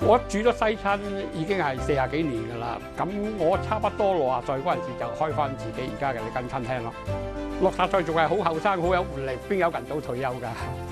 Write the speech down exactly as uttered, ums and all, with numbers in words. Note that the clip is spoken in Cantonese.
我煮咗西餐已經係四十幾年㗎啦，咁我差不多六十歲嗰陣時就開翻自己而家嘅呢間餐廳咯。六十歲仲係好後生，好有活力，邊有人到退休㗎？